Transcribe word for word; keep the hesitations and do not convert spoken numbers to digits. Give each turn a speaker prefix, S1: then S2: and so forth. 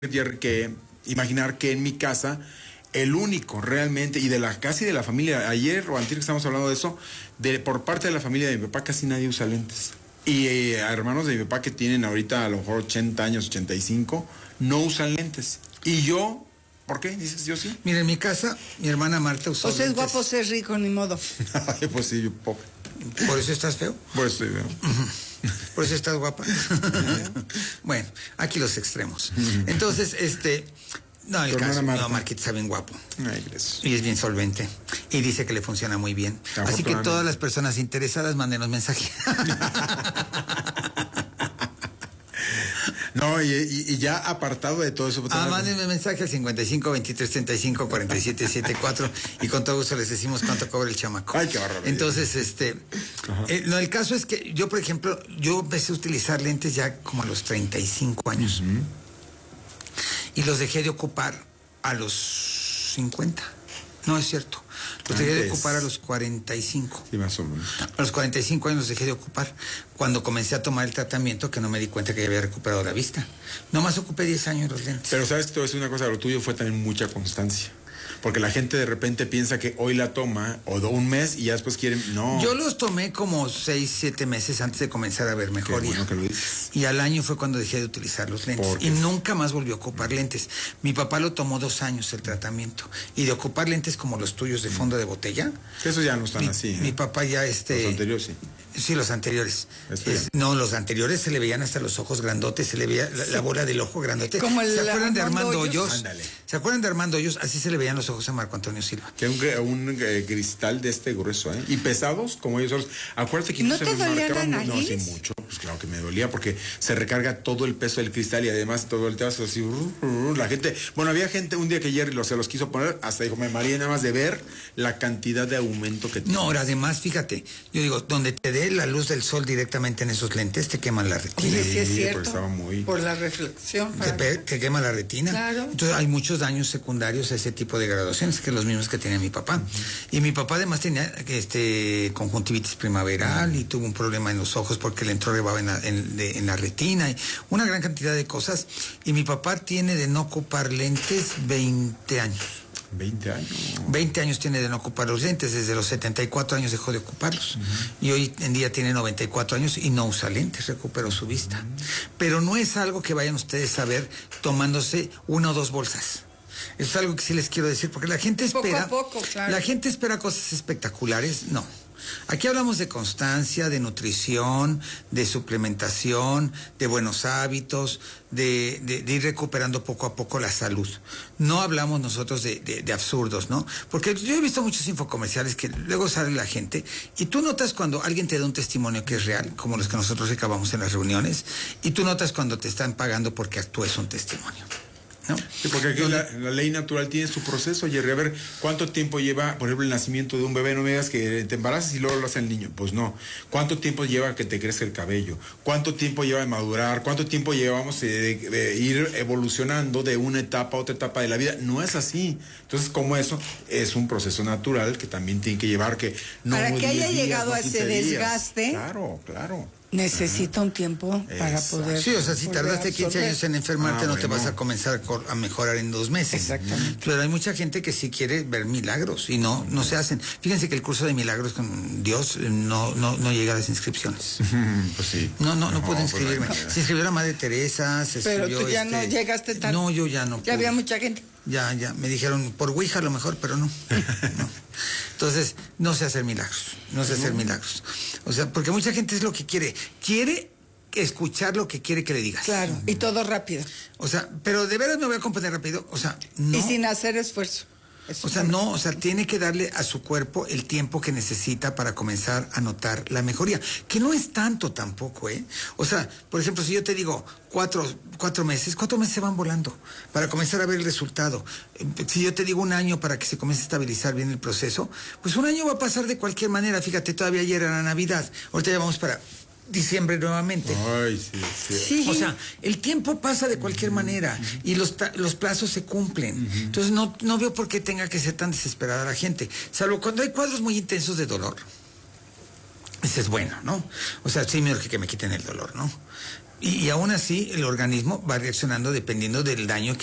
S1: que imaginar que en mi casa el único realmente, y de la casi de la familia, ayer o antier que estamos hablando de eso, de por parte de la familia de mi papá casi nadie usa lentes. Y eh, hermanos de mi papá que tienen ahorita a lo mejor ochenta años, ochenta y cinco, no usan lentes. Y yo, ¿por qué? Dices, yo sí.
S2: Mira, en mi casa, mi hermana Marta usó
S3: O sea, es
S2: lentes.
S3: guapo ser rico, ni modo.
S1: Pues sí, yo pobre.
S2: ¿Por eso estás feo?
S1: Por eso estoy feo.
S2: ¿Por eso estás guapa? Bueno, aquí los extremos. Entonces, este... No, el caso, no, Marquita está bien guapo.
S1: Ay, gracias.
S2: Y es bien solvente. Y dice que le funciona muy bien. Así que todas las personas interesadas, mándenos mensaje.
S1: No, y, y, y ya apartado de todo eso.
S2: Ah, mándenme mensaje al cincuenta y cinco, veintitrés, treinta y cinco, cuarenta y siete, setenta y cuatro y con todo gusto les decimos cuánto cobra el chamaco.
S1: Ay, qué barbaridad.
S2: Entonces, este, eh, no, el caso es que yo, por ejemplo, yo empecé a utilizar lentes ya como a los treinta y cinco años. Uh-huh. Y los dejé de ocupar a los cincuenta. No es cierto. Los dejé de ocupar a los cuarenta y cinco.
S1: Sí, más o menos.
S2: A los cuarenta y cinco años los dejé de ocupar. Cuando comencé a tomar el tratamiento, que no me di cuenta que ya había recuperado la vista. Nomás ocupé diez años los lentes.
S1: Pero sabes que te voy a decir una cosa, lo tuyo fue también mucha constancia. Porque la gente de repente piensa que hoy la toma, o un mes, y ya después quieren... No.
S2: Yo los tomé como seis, siete meses antes de comenzar a ver mejoría.
S1: Qué bueno que lo dices.
S2: Y al año fue cuando dejé de utilizar los lentes.
S1: Porque...
S2: Y nunca más volvió a ocupar lentes. Mi papá lo tomó dos años el tratamiento. Y de ocupar lentes como los tuyos de fondo de botella...
S1: Esos ya no están
S2: mi,
S1: así. ¿eh?
S2: Mi papá ya este...
S1: Los anteriores sí.
S2: Sí, los anteriores. Es, no, los anteriores se le veían hasta los ojos grandotes, se le veía la, la bola del ojo grandote.
S3: Como el
S2: ¿Se acuerdan de Armando Hoyos?
S1: Ándale.
S2: ¿Se acuerdan de Armando Hoyos? Así se le veían los ojos a Marco Antonio Silva.
S1: Que un, un eh, cristal de este grueso, ¿eh? Y pesados como ellos. Acuérdate que
S3: ¿No
S1: se
S3: te
S1: me
S3: dolía
S1: marcaban.
S3: la nariz?
S1: No, sí, mucho. Pues claro que me dolía porque se recarga todo el peso del cristal y además todo el teatro así. Uh, uh, la gente. Bueno, había gente un día que Jerry lo, se los quiso poner, hasta dijo, me mareé nada más de ver la cantidad de aumento que tiene.
S2: No, ahora además, fíjate, yo digo, donde te dé la luz del sol directamente en esos lentes, te queman la retina.
S3: Oye, sí es cierto.
S1: Estaba muy...
S3: Por la reflexión.
S2: Te, pe- te quema la retina.
S3: Claro.
S2: Entonces hay muchos daños secundarios a ese tipo de graduaciones, que los mismos que tenía mi papá. Uh-huh. Y mi papá además tenía este conjuntivitis primaveral uh-huh. y tuvo un problema en los ojos porque le entró rebaba en la, en, de, en la retina y una gran cantidad de cosas. Y mi papá tiene de no ocupar lentes veinte años.
S1: veinte años.
S2: veinte años tiene de no ocupar los lentes, desde los setenta y cuatro años dejó de ocuparlos. Uh-huh. Y hoy en día tiene noventa y cuatro años y no usa lentes, recuperó su vista. Uh-huh. Pero no es algo que vayan ustedes a ver tomándose una o dos bolsas. Eso es algo que sí les quiero decir, porque la gente espera...
S3: Poco a poco, claro.
S2: La gente espera cosas espectaculares, no. Aquí hablamos de constancia, de nutrición, de suplementación, de buenos hábitos, de, de, de ir recuperando poco a poco la salud. No hablamos nosotros de, de, de absurdos, ¿no? Porque yo he visto muchos infocomerciales que luego sale la gente y tú notas cuando alguien te da un testimonio que es real, como los que nosotros recabamos en las reuniones, y tú notas cuando te están pagando porque actúes un testimonio. ¿No?
S1: Sí, porque aquí la, la ley natural tiene su proceso, Jerry. A ver, ¿cuánto tiempo lleva, por ejemplo, el nacimiento de un bebé? No me digas que te embarazas y luego lo hace el niño. Pues no. ¿Cuánto tiempo lleva que te crezca el cabello? ¿Cuánto tiempo lleva de madurar? ¿Cuánto tiempo llevamos de, de, de ir evolucionando de una etapa a otra etapa de la vida? No es así. Entonces, como eso, es un proceso natural que también tiene que llevar que... No
S3: Para que haya
S1: días,
S3: llegado
S1: no
S3: a ese
S1: días.
S3: Desgaste...
S1: Claro, claro.
S3: Necesita un tiempo para
S1: Exacto.
S3: poder...
S2: Sí, o sea, si tardaste quince años en enfermarte, ah, no bueno. te vas a comenzar a mejorar en dos meses.
S3: Exactamente.
S2: Pero hay mucha gente que sí quiere ver milagros y no, no se hacen. Fíjense que el curso de milagros con Dios no, no, no llega a las inscripciones.
S1: Pues sí.
S2: No, no, no, no pude
S1: pues
S2: inscribirme. Se inscribió la Madre Teresa, se
S3: Pero
S2: escribió,
S3: tú ya
S2: este...
S3: no llegaste tan...
S2: No, yo ya no
S3: Ya
S2: pude.
S3: había mucha gente.
S2: Ya, ya, me dijeron por Ouija a lo mejor, pero no. no. Entonces, no sé hacer milagros, no sé hacer milagros. O sea, porque mucha gente es lo que quiere. Quiere escuchar lo que quiere que le digas.
S3: Claro, y todo rápido.
S2: O sea, pero de veras me voy a componer rápido. O sea, no.
S3: Y sin hacer esfuerzo.
S2: Eso o sea, no, o sea, tiene que darle a su cuerpo el tiempo que necesita para comenzar a notar la mejoría, que no es tanto tampoco, ¿eh? O sea, por ejemplo, si yo te digo cuatro, cuatro meses, cuatro meses se van volando para comenzar a ver el resultado. Si yo te digo un año para que se comience a estabilizar bien el proceso, pues un año va a pasar de cualquier manera. Fíjate, todavía ayer era Navidad, ahorita ya vamos para diciembre nuevamente.
S1: Ay, sí, sí.
S3: Sí.
S2: O sea, el tiempo pasa de cualquier manera uh-huh. y los, los plazos se cumplen. Uh-huh. Entonces no, no veo por qué tenga que ser tan desesperada la gente. Salvo cuando hay cuadros muy intensos de dolor. Ese es bueno, ¿no? O sea, sí me urge que me quiten el dolor, ¿no? Y, y aún así el organismo va reaccionando dependiendo del daño que